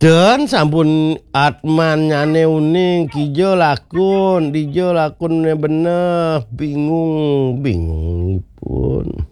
Dan sampun Atman nyane uning kijo lakun dijo lakun bener bingung pun.